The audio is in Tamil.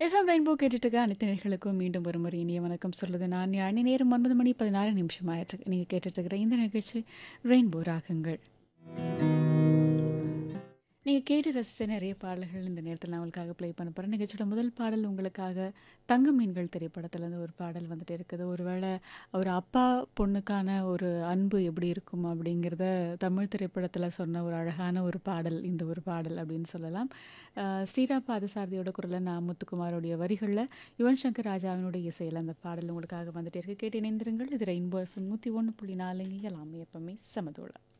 எஃப்எம் ரெயின்போ கேட்டுட்டு அனைத்து நேர்களுக்கும் மீண்டும் ஒரு முறை இனிய வணக்கம் சொல்லுது நான் அணி நேரம் 9 மணி 16 நிமிஷம் ஆயிட்டு நீங்கள் கேட்டுட்டு இருக்கிற இந்த நிகழ்ச்சி ரெயின்போ ராகங்கள். நீங்கள் கேட்டு ரசித்த நிறைய பாடல்கள் இந்த நேரத்தில் நான் உங்களுக்காக ப்ளே பண்ண போகிறேன். நிகழ்ச்சியோட முதல் பாடல் உங்களுக்காக தங்க மீன்கள் திரைப்படத்துலேருந்து ஒரு பாடல் வந்துட்டு இருக்குது. ஒருவேளை ஒரு அப்பா பொண்ணுக்கான ஒரு அன்பு எப்படி இருக்கும் அப்படிங்கிறத தமிழ் திரைப்படத்தில் சொன்ன ஒரு அழகான ஒரு பாடல் இந்த ஒரு பாடல் அப்படின்னு சொல்லலாம். ஸ்ரீராம் பாதசாரதியோட குரலில் நான் முத்துக்குமாரோடைய வரிகளில் யுவன் சங்கர் ராஜாவினுடைய இசையில் அந்த பாடல் உங்களுக்காக வந்துட்டு இருக்கு. கேட்டு இணைந்திருங்கள். இது ரெயின்போ எஃப்எம் 101.4 எல்லாமே எப்பவுமே சமதோட.